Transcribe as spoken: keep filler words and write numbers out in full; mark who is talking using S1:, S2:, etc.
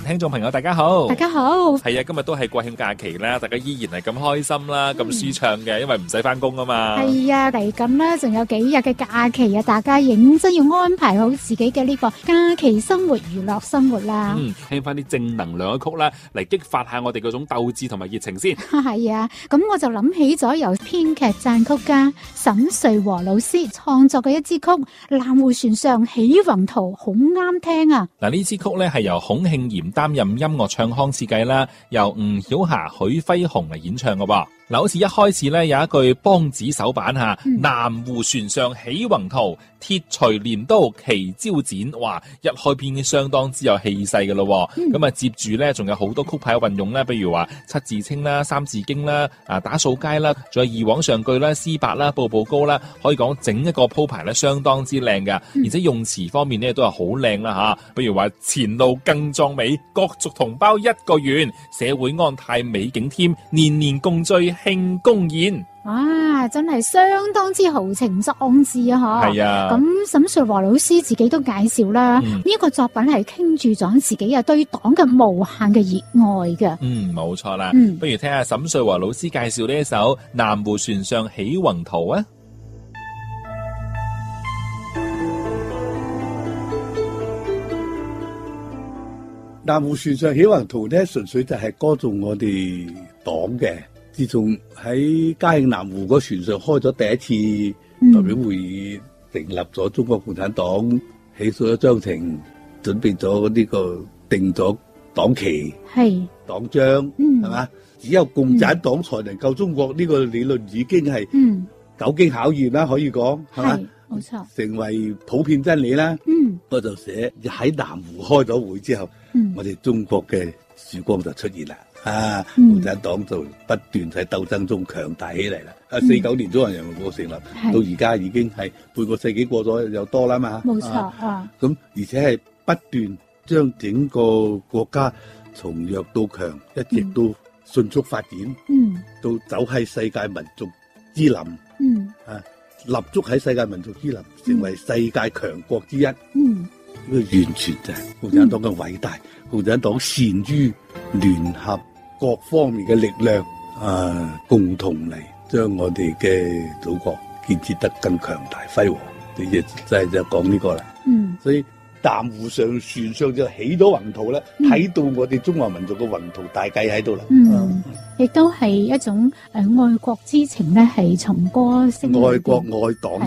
S1: 聽眾朋友大家好，
S2: 大家好。
S1: 係啊，今日都係國慶假期啦，大家依然係咁開心啦，咁、嗯、舒暢嘅，因為唔使翻工啊嘛。
S2: 係啊，嚟緊呢仲有幾日嘅假期啊，大家認真要安排好自己嘅呢個假期生活、娛樂生活啦。
S1: 嗯，聽翻啲正能量嘅曲啦，嚟激發下我哋嗰種鬥志同埋熱情先。
S2: 係啊，咁我就諗起咗由編劇撰曲家沈瑞和老師創作嘅一支曲《南湖船上喜宏圖》，好啱聽啊！
S1: 嗱，呢支曲咧係由孔慶炎擔任音樂唱腔設計啦，由吳曉霞、許輝雄嚟演唱嘅噃。嗱，好似一開始咧有一句梆子手板下，嗯、南湖船上喜宏圖，鐵錘鐮刀奇招展。哇，一開篇已經相當之有氣勢嘅咯。咁啊、嗯，接住咧仲有好多曲牌運用啦，比如話七字清啦、三字經啦、啊打掃街啦，仲有二往上句啦、詩白啦、步步高啦，可以講整一個鋪排咧相當之靚噶，嗯、而且用詞方面咧都係好靚啦吓。比如話前路更壯美，各族同胞一個願，社會安泰美景添，年年共聚慶功宴。
S2: 哇，真係相當之豪情壯志啊！嗬，
S1: 係啊。咁
S2: 沈瑞和老師自己都介紹啦，呢一、嗯、個作品係傾注咗自己啊對黨嘅無限嘅熱愛嘅。嗯，
S1: 冇錯啦。
S2: 嗯，
S1: 不如聽下沈瑞和老師介紹呢一首《南湖船上喜宏圖》啊。
S3: 南湖船上喜宏圖咧，純粹就係歌頌我哋黨嘅。自從喺嘉慶南湖嗰船上開咗第一次代表會議，成立咗中國共產黨，起訴咗章程，準備咗呢個定咗黨旗、係黨章，係嘛？只有共產黨才能救中國，呢個理論已經係久經考驗啦，可以講係嘛？
S2: 冇錯，
S3: 成為普遍真理啦。嗯，我就寫喺南湖開咗會之後，嗯、我哋中國嘅曙光就出現啦。啊，共產黨就不斷喺鬥爭中強大起嚟啦。啊、嗯，四九年中華人民共和國成立，是到而家已經係半個世紀過咗又多啦嘛。
S2: 冇錯啊。咁、
S3: 啊、而且係不斷將整個國家從弱到強，一直都迅速發展。嗯，到走喺世界民族之林。嗯，啊。立足喺世界民族之林，成為世界強國之一。嗯，呢個完全就係共產黨嘅偉大。嗯、共產黨善於聯合各方面嘅力量，啊，共同嚟將我哋嘅祖國建設得更強大輝煌。你亦真係就講呢個啦。嗯，所以南湖上船上就起咗宏圖啦，睇、嗯、到我哋中華民族嘅宏圖大計喺度啦。
S2: 嗯，亦都係一種誒愛國之情咧，係從歌聲。
S3: 愛國愛黨。